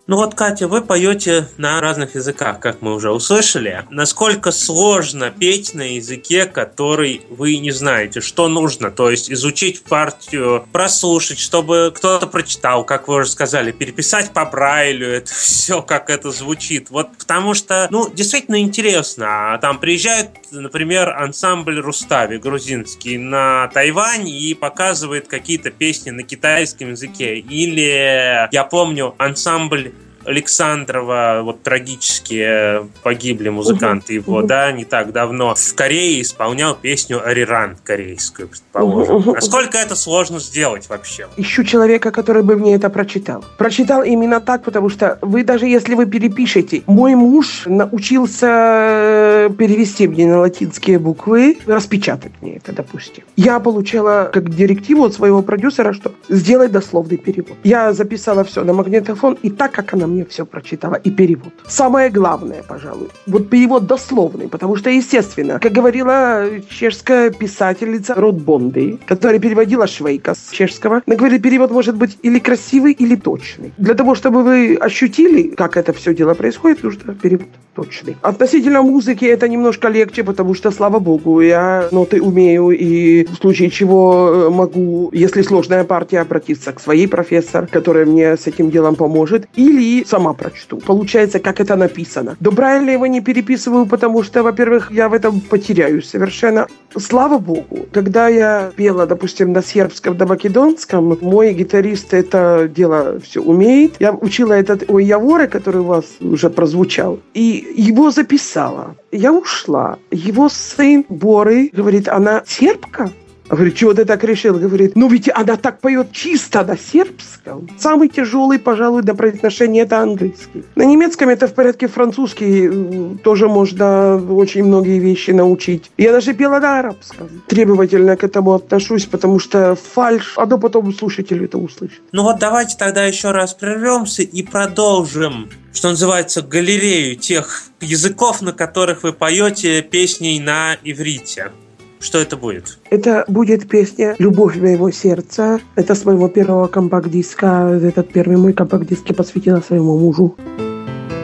Ну вот, Катя, вы поете на разных языках, как мы уже услышали. Насколько сложно петь на языке, который вы не знаете? Что нужно? То есть изучить партию, прослушать, чтобы кто-то прочитал, как вы уже сказали, переписать по Брайлю, это все, как это звучит. Вот потому что, действительно интересно. Там приезжает, например, ансамбль Рустави, грузинский, на Тайвань и показывает какие-то песни на китайском языке. Или, я помню, ансамбль Александрова, вот трагически погибли музыканты его, не так давно, в Корее исполнял песню «Ариран» корейскую, предположим. Насколько это сложно сделать вообще? Ищу человека, который бы мне это прочитал. Прочитал именно так, потому что вы, даже если вы перепишете, мой муж научился перевести мне на латинские буквы, распечатать мне это, допустим. Я получала как директиву от своего продюсера, что сделать дословный перевод. Я записала все на магнитофон, и так, как она мне все прочитала, и перевод. Самое главное, пожалуй, вот перевод дословный, потому что, естественно, как говорила чешская писательница Род Бонды, которая переводила Швейка с чешского, она говорит, перевод может быть или красивый, или точный. Для того, чтобы вы ощутили, как это все дело происходит, нужно перевод точный. Относительно музыки это немножко легче, потому что, слава богу, я ноты умею, и в случае чего могу, если сложная партия, обратиться к своей профессор, которая мне с этим делом поможет, или сама прочту. Получается, как это написано. До Брайля его не переписываю, потому что, во-первых, я в этом потеряюсь совершенно. Слава богу, когда я пела, допустим, на сербском, на македонском, мой гитарист это дело все умеет. Я учила этот «Ой, Яворе», который у вас уже прозвучал, и его записала. Я ушла. Его сын Боры говорит, она сербка? Говорит, чего ты так решил? Говорит, ведь она так поет чисто на сербском. Самый тяжелый, пожалуй, до произношения это английский. На немецком это в порядке, французский тоже можно очень многие вещи научить. Я даже пела на арабском. Требовательно к этому отношусь, потому что фальшь, потом слушатель это услышит. Давайте тогда еще раз прервемся и продолжим, что называется, галерею тех языков, на которых вы поете песни на иврите. Что это будет? Это будет песня «Любовь моего сердца». Это с моего первого компакт-диска. Этот первый мой компакт-диск я посвятила своему мужу.